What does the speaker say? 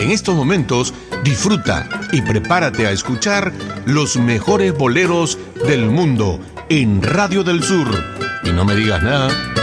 En estos momentos, disfruta y prepárate a escuchar los mejores boleros del mundo en Radio del Sur. Y no me digas nada.